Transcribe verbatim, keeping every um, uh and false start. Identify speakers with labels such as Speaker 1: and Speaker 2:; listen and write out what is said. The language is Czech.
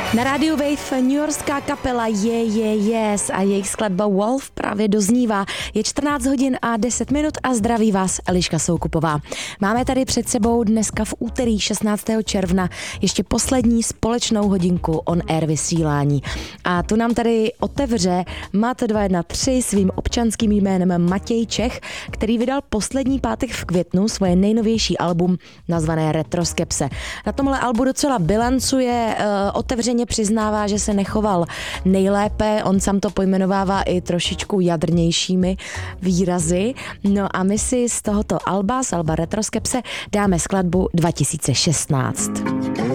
Speaker 1: Na rádiu Wave newyorská kapela Je, je, yes a jejich skladba Wolf právě doznívá. Je čtrnáct hodin a deset minut a zdraví vás Eliška Soukupová. Máme tady před sebou dneska v úterý šestnáctého června ještě poslední společnou hodinku on air vysílání. A tu nám tady otevře Mat dva jedna tři svým občanským jménem Matěj Čech, který vydal poslední pátek v květnu svoje nejnovější album nazvané Retroskepse. Na tomhle albu docela bilancuje, uh, otevřeně přiznává, že se nechoval nejlépe, on sám to pojmenovává i trošičku jadrnějšími výrazy. No a my si z tohoto alba, z alba Retroskepse, dáme skladbu dva tisíce šestnáct.